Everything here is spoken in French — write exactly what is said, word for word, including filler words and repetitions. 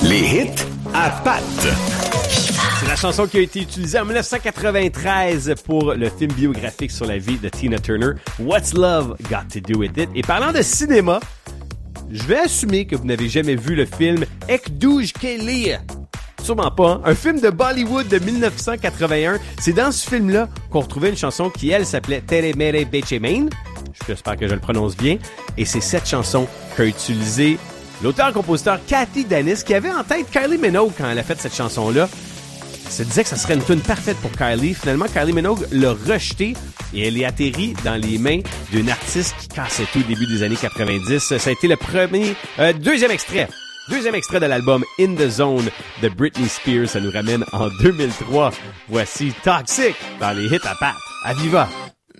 Les hits à Pat. C'est la chanson qui a été utilisée en dix-neuf cent quatre-vingt-treize pour le film biographique sur la vie de Tina Turner, What's Love Got to Do With It? Et parlant de cinéma, je vais assumer que vous n'avez jamais vu le film Ek Douj Kelly. Sûrement pas, hein? Un film de Bollywood de dix-neuf cent quatre-vingt-un. C'est dans ce film-là qu'on retrouvait une chanson qui, elle, s'appelait Tere Mere Bechemain. J'espère que je le prononce bien. Et c'est cette chanson qu'a utilisée l'auteur-compositeur Cathy Dennis, qui avait en tête Kylie Minogue quand elle a fait cette chanson-là. Elle se disait que ça serait une tune parfaite pour Kylie. Finalement, Kylie Minogue l'a rejetée et elle est atterrie dans les mains d'une artiste qui cassait tout au début des années quatre-vingt-dix. Ça a été le premier, euh, deuxième extrait. Deuxième extrait de l'album In the Zone de Britney Spears. Ça nous ramène en deux mille trois. Voici Toxic dans les hits à Pat. À Viva!